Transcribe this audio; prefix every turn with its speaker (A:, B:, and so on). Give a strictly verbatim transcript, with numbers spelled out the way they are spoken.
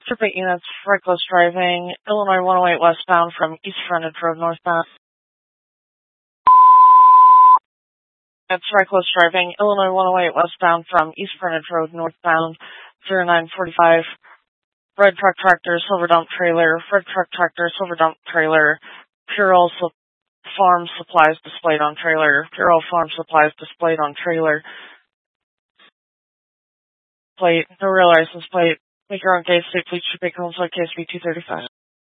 A: Trip eight units, reckless driving, Illinois one oh eight westbound from East Frontage Road northbound. It's reckless driving, Illinois one oh eight westbound from East Frontage Road northbound, zero nine forty-five. Red truck tractor, silver dump trailer, red truck tractor, silver dump trailer, Purell su- Farm supplies displayed on trailer, Purell Farm supplies displayed on trailer. Plate, no real license plate. Make your own case, state police should make home, so case B two thirty-five.